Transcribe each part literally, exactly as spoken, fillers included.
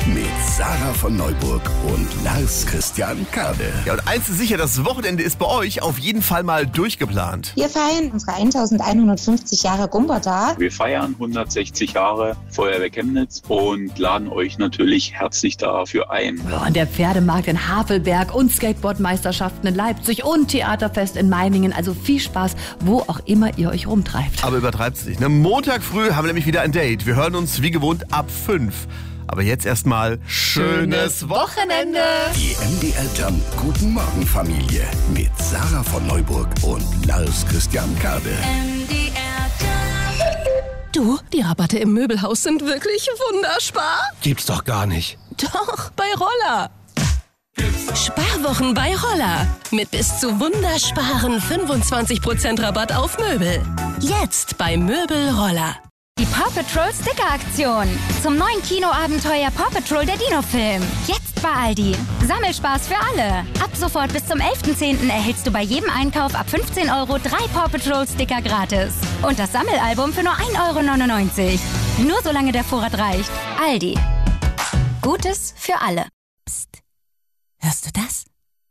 mit Sarah von Neuburg und Lars Christian Kade. Ja, und eins ist sicher, das Wochenende ist bei euch auf jeden Fall mal durchgeplant. Wir feiern unsere eintausendeinhundertfünfzig Jahre Gumberda. Wir feiern hundertsechzig Jahre Feuerwehr Chemnitz und laden euch natürlich herzlich dafür ein. Ja, und der Pferdemarkt in Havelberg und Skateboardmeisterschaften in Leipzig und Theaterfest in Meiningen. Also viel Spaß, wo auch immer ihr euch rumtreibt. Aber übertreibt's nicht. Ne? Montag früh haben wir nämlich wieder ein Date. Wir hören uns wie gewohnt ab fünf. Aber jetzt erstmal schönes Wochenende. Die M D R Jump Guten Morgen Familie mit Sarah von Neuburg und Lars Christian Kade. M D R Jump. Du, die Rabatte im Möbelhaus sind wirklich wunderspar. Gibt's doch gar nicht. Doch, bei Roller. Sparwochen bei Roller. Mit bis zu wundersparen fünfundzwanzig Prozent Rabatt auf Möbel. Jetzt bei Möbel Roller. Die Paw Patrol Sticker-Aktion. Zum neuen Kinoabenteuer Paw Patrol der Dino-Film. Jetzt bei Aldi. Sammelspaß für alle. Ab sofort bis zum elften zehnten erhältst du bei jedem Einkauf ab fünfzehn Euro drei Paw Patrol Sticker gratis. Und das Sammelalbum für nur ein Euro neunundneunzig. Nur solange der Vorrat reicht. Aldi. Gutes für alle. Psst. Hörst du das?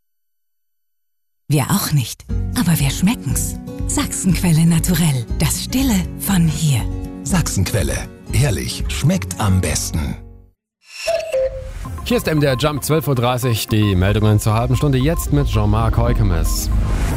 Wir auch nicht. Aber wir schmecken's. Sachsenquelle naturell. Das Stille von hier. Sachsenquelle. Ehrlich, schmeckt am besten. Hier ist M D R Jump zwölf Uhr dreißig. Die Meldungen zur halben Stunde jetzt mit Jean-Marc Heukemes.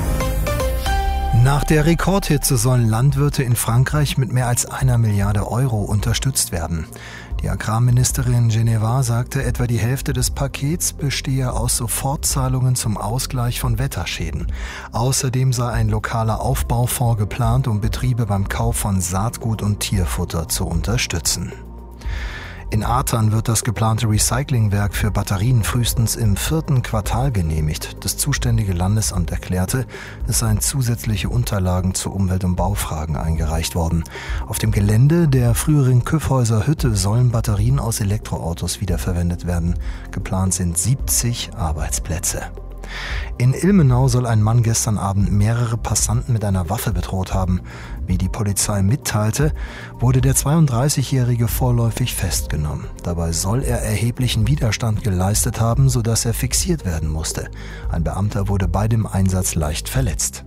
Nach der Rekordhitze sollen Landwirte in Frankreich mit mehr als einer Milliarde Euro unterstützt werden. Die Agrarministerin Geneva sagte, etwa die Hälfte des Pakets bestehe aus Sofortzahlungen zum Ausgleich von Wetterschäden. Außerdem sei ein lokaler Aufbaufonds geplant, um Betriebe beim Kauf von Saatgut und Tierfutter zu unterstützen. In Athern wird das geplante Recyclingwerk für Batterien frühestens im vierten Quartal genehmigt. Das zuständige Landesamt erklärte, es seien zusätzliche Unterlagen zu Umwelt- und Baufragen eingereicht worden. Auf dem Gelände der früheren Kyffhäuser Hütte sollen Batterien aus Elektroautos wiederverwendet werden. Geplant sind siebzig Arbeitsplätze. In Ilmenau soll ein Mann gestern Abend mehrere Passanten mit einer Waffe bedroht haben. Wie die Polizei mitteilte, wurde der zweiunddreißigjährige vorläufig festgenommen. Dabei soll er erheblichen Widerstand geleistet haben, sodass er fixiert werden musste. Ein Beamter wurde bei dem Einsatz leicht verletzt.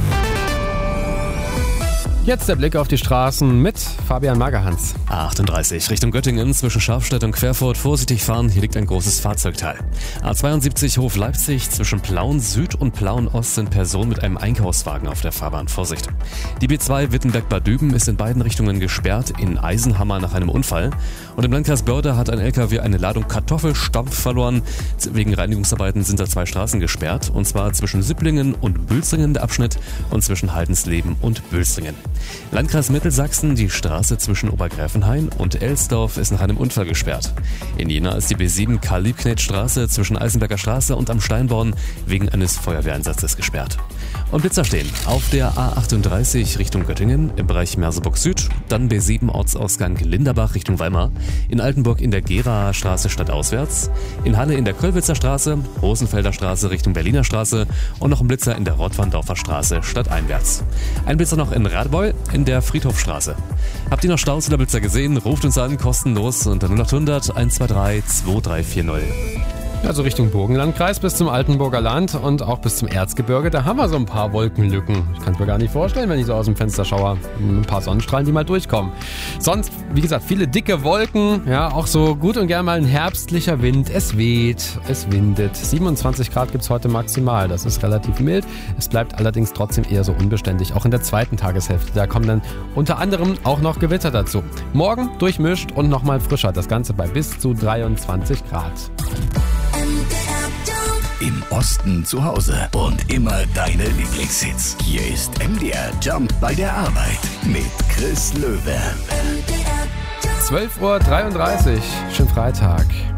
Jetzt der Blick auf die Straßen mit Fabian Magerhans. A achtunddreißig Richtung Göttingen zwischen Scharfstedt und Querfurt. Vorsichtig fahren, hier liegt ein großes Fahrzeugteil. A zweiundsiebzig Hof Leipzig zwischen Plauen Süd und Plauen Ost sind Personen mit einem Einkaufswagen auf der Fahrbahn. Vorsicht. Die B zwei Wittenberg-Bad Düben ist in beiden Richtungen gesperrt, in Eisenhammer nach einem Unfall. Und im Landkreis Börde hat ein L K W eine Ladung Kartoffelstampf verloren. Wegen Reinigungsarbeiten sind da zwei Straßen gesperrt. Und zwar zwischen Süpplingen und Bülzingen der Abschnitt und zwischen Haldensleben und Bülzingen. Landkreis Mittelsachsen, die Straße zwischen Obergräfenhain und Elsdorf ist nach einem Unfall gesperrt. In Jena ist die B sieben Karl-Liebknecht-Straße zwischen Eisenberger Straße und am Steinborn wegen eines Feuerwehreinsatzes gesperrt. Und Blitzer stehen auf der A achtunddreißig Richtung Göttingen im Bereich Merseburg Süd, dann B sieben Ortsausgang Linderbach Richtung Weimar, in Altenburg in der Geraer Straße stadtauswärts, in Halle in der Köllwitzer Straße, Rosenfelder Straße Richtung Berliner Straße und noch ein Blitzer in der Rottwandorfer Straße stadteinwärts. Ein Blitzer noch in Radbeul in der Friedhofstraße. Habt ihr noch Staus oder Blitzer gesehen? Ruft uns an, kostenlos unter null acht hundert eins zwei drei zwei drei vier null. Also Richtung Burgenlandkreis bis zum Altenburger Land und auch bis zum Erzgebirge, da haben wir so ein paar Wolkenlücken. Ich kann es mir gar nicht vorstellen, wenn ich so aus dem Fenster schaue. Ein paar Sonnenstrahlen, die mal durchkommen. Sonst, wie gesagt, viele dicke Wolken, ja, auch so gut und gern mal ein herbstlicher Wind. Es weht, es windet. siebenundzwanzig Grad gibt es heute maximal, das ist relativ mild. Es bleibt allerdings trotzdem eher so unbeständig, auch in der zweiten Tageshälfte. Da kommen dann unter anderem auch noch Gewitter dazu. Morgen durchmischt und nochmal frischer, das Ganze bei bis zu dreiundzwanzig Grad. Im Osten zu Hause und immer deine Lieblingshits. Hier ist M D R Jump bei der Arbeit mit Chris Löwe. zwölf Uhr dreiunddreißig, schönen Freitag.